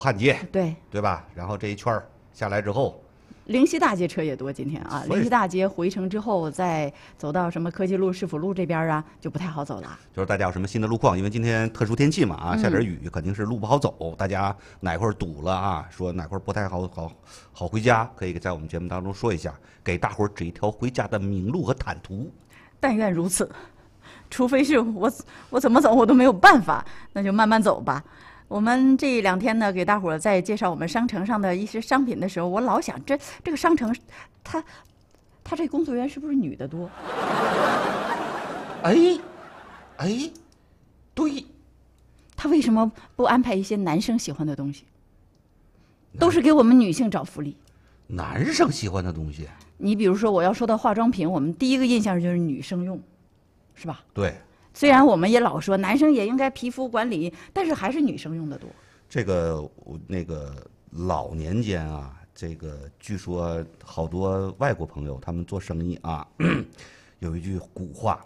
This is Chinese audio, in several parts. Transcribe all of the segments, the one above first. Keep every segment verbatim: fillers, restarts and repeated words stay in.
汉街， 对对吧？然后这一圈下来之后。 灵溪大街车也多，今天啊，灵溪大街回城之后，再走到什么科技路、市府路这边啊，就不太好走了。 就是大家有什么新的路况，因为今天特殊天气嘛啊，下点雨肯定是路不好走，嗯、大家哪块堵了啊？说哪块不太好好好回家，可以在我们节目当中说一下，给大伙儿指一条回家的明路和坦途。 但愿如此，除非是我我怎么走我都没有办法，那就慢慢走吧。我们这两天呢，给大伙儿在介绍我们商城上的一些商品的时候，我老想，这这个商城，他他这工作人员是不是女的多？ 哎，哎，对， 他为什么不安排一些男生喜欢的东西？都是给我们女性找福利。 男生喜欢的东西， 你比如说，我要说到化妆品，我们第一个印象就是女生用，是吧？ 对。 虽然我们也老说男生也应该皮肤管理，但是还是女生用的多。 这个那个老年间啊，这个据说好多外国朋友他们做生意啊，有一句古话，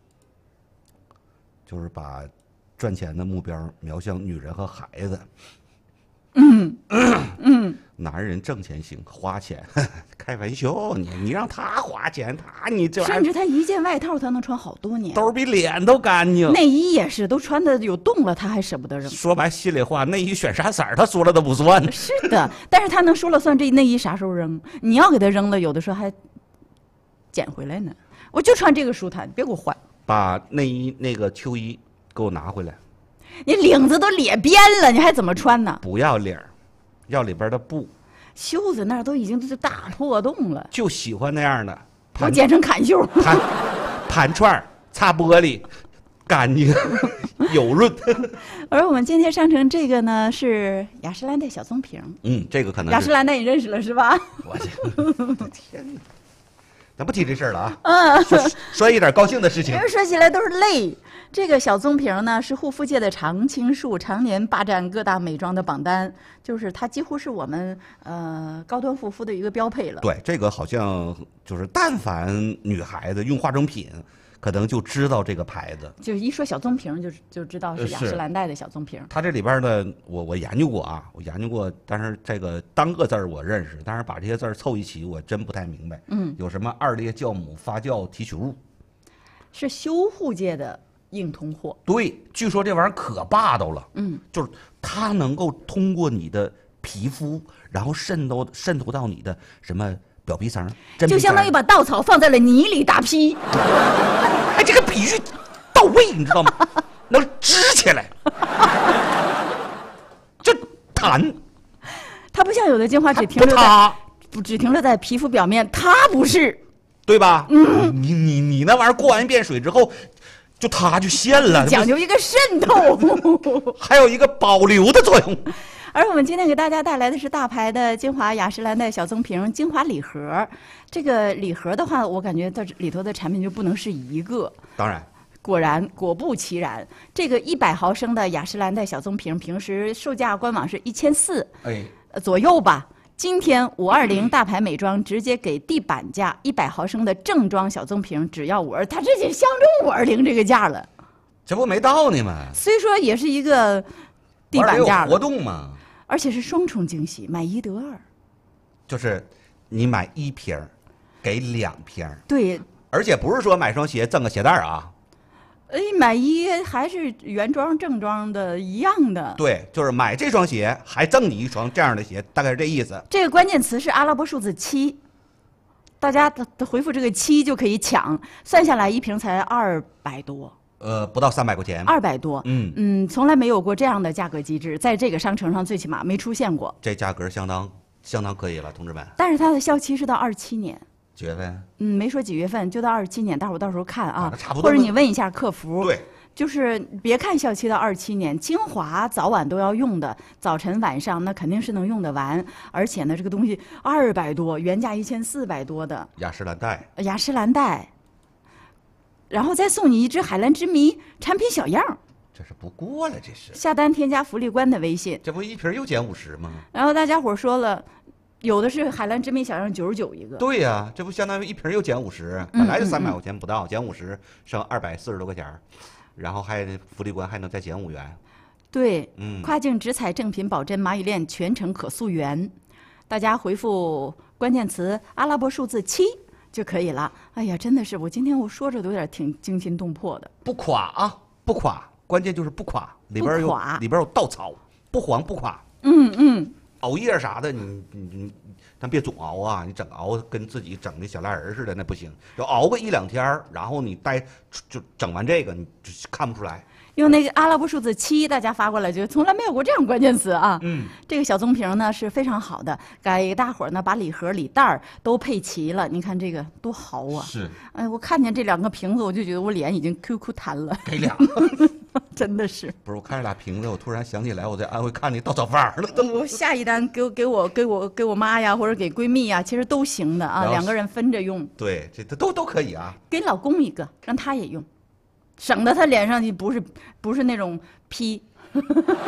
就是把赚钱的目标瞄向女人和孩子。 嗯嗯， 男人挣钱行，花钱开玩笑，你你让他花钱，他你这甚至他一件外套他能穿好多年， 兜比脸都干净。 内衣也是，都穿的有洞了，他还舍不得扔。 说白心里话，内衣选啥色儿，他说了都不算。 是的，但是他能说了算，这内衣啥时候扔？你要给他扔了，有的时候还捡回来呢。我就穿这个舒坦，别给我换。 把内衣那个秋衣给我拿回来。 你领子都裂边了，你还怎么穿呢？ 不要领儿，要里边的布。 袖子那儿都已经是大破洞了。 就喜欢那样的。 我剪成坎袖。 盘盘串擦玻璃，干净有润。 而我们今天上城这个呢是雅诗兰黛小棕瓶。 嗯，这个可能雅诗兰黛你认识了是吧？ 我这天哪！咱不提这事儿了啊。嗯，说说一点高兴的事情。 说起来都是泪。这个小棕瓶呢是护肤界的常青树，常年霸占各大美妆的榜单，就是它几乎是我们呃高端护肤的一个标配了。 对，这个好像就是但凡女孩子用化妆品，可能就知道这个牌子。 就是一说小棕瓶就就知道是雅诗兰黛的小棕瓶。 它这里边呢，我我研究过啊，我研究过，但是这个单个字儿我认识，但是把这些字儿凑一起，我真不太明白。 嗯， 有什么二裂酵母发酵提取物， 是修护界的硬通货。 对，据说这玩意儿可霸道了。 嗯， 就是它能够通过你的皮肤，然后渗透渗透到你的什么表皮层， 就相当于把稻草放在了泥里打坯。 哎，这个比喻到位，你知道吗？能支起来，就弹。 它不像有的精华只停留在不只停留在皮肤表面，它不是， 对吧？ 嗯， 你你你那玩意儿过完一遍水之后。就它就陷了， 讲究一个渗透， 还有一个保留的作用。 而我们今天给大家带来的是大牌的精华雅诗兰黛小棕瓶精华礼盒。这个礼盒的话，我感觉这里头的产品就不能是一个。 当然， 果然果不其然，这个一百毫升的雅诗兰黛小棕瓶，平时售价官网是一千四， 哎， 左右吧。今天五二零大牌美妆直接给地板价，一百毫升的正装小棕瓶只要五二，它直接相中五二零这个价了。 这不没到呢吗？ 虽说也是一个地板价活动嘛， 而且是双重惊喜，买一得二。 就是你买一瓶给两瓶。 对， 而且不是说买双鞋赠个鞋带啊。 哎，买一还是原装正装的一样的。 对，就是买这双鞋还赠你一双这样的鞋，大概是这意思。 这个关键词是阿拉伯数字七，大家的回复这个七就可以抢，算下来一瓶才二百多。 呃，不到三百块钱。 二百多， 嗯嗯，从来没有过这样的价格机制，在这个商城上最起码没出现过。 这价格相当相当可以了，同志们。 但是它的效期是到二七年。 几月份？ 嗯，没说几月份，就到二十七年，大伙到时候看啊， 啊差不多。 或者你问一下客服。 对， 就是别看效期到二十七年，精华早晚都要用的，早晨晚上那肯定是能用得完，而且呢，这个东西二百多，原价一千四百多的雅诗兰黛， 雅诗兰黛，然后再送你一支海蓝之谜产品小样。 这是不过了，这是下单添加福利官的微信， 这不一瓶又减五十吗？ 然后大家伙说了。有的是海蓝之谜小样九十九一个， 对呀、啊，这不相当于一瓶又减五十，本来就三百块钱不到，减五十剩二百四十多块钱，然后还福利官还能再减五元。 对， 嗯， 跨境直采正品保真蚂蚁链全程可溯源，大家回复关键词阿拉伯数字七就可以了。哎呀，真的是我今天我说着都有点挺惊心动魄的。 不垮啊，不垮，关键就是不垮，里边有里边有稻草，不黄不垮。 嗯嗯， 熬夜啥的，你你你，但别总熬啊！你整熬跟自己整的小蜡人似的，那不行。要熬个一两天，然后你待就整完这个，你就看不出来。 用那个阿拉伯数字七，大家发过来就从来没有过这样关键词啊。 嗯， 这个小棕瓶呢是非常好的，给大伙儿呢把礼盒、礼袋儿都配齐了。你看这个多豪啊！ 是， 哎，我看见这两个瓶子，我就觉得我脸已经 Q Q 弹了。 给俩个， 真的是。 不是我看这俩瓶子，我突然想起来我在安徽看那稻草房了。 我下一单给我给我给我给我妈呀，或者给闺蜜呀，其实都行的啊，两个人分着用。 对，这都都可以啊。 给老公一个，让他也用。省得他脸上就不是不是那种P